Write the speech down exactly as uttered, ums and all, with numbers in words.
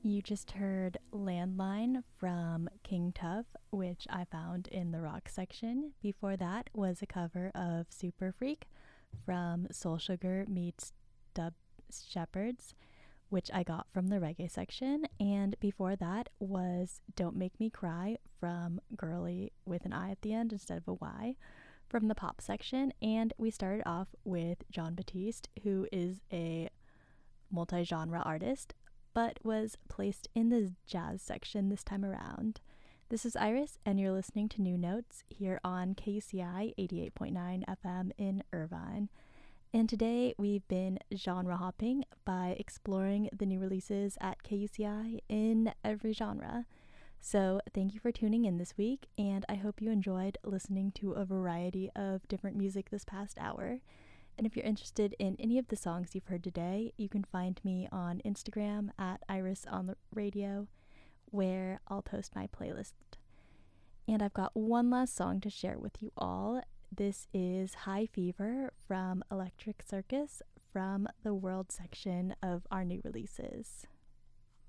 You just heard Landline from King Tuff, which I found in the rock section. Before that was a cover of Super Freak from Soul Sugar meets Dub Shepherds, which I got from the reggae section. And before that was Don't Make Me Cry from Girly with an I at the end instead of a Y from the pop section. And we started off with Jon Batiste, who is a multi-genre artist, but was placed in the jazz section this time around. This is Iris, and you're listening to New Notes here on K U C I eighty-eight point nine F M in Irvine. And today we've been genre hopping by exploring the new releases at K U C I in every genre. So thank you for tuning in this week, and I hope you enjoyed listening to a variety of different music this past hour. And if you're interested in any of the songs you've heard today, you can find me on Instagram at Iris on the Radio, where I'll post my playlist. And I've got one last song to share with you all. This is High Fever from Electric Circus from the World section of our new releases.